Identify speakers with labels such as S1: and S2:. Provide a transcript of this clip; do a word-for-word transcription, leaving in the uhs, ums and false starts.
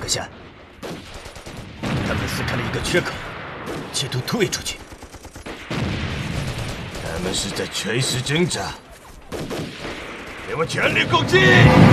S1: 下，他们撕开了一个缺口，企图突围出去。
S2: 他们是在垂死挣扎，给我全力攻击！